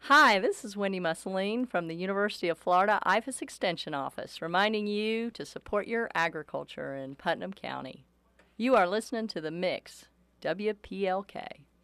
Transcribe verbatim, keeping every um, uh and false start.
Hi, this is Wendy Mussolini from the University of Florida I F A S Extension Office, reminding you to support your agriculture in Putnam County. You are listening to The Mix, W P L K.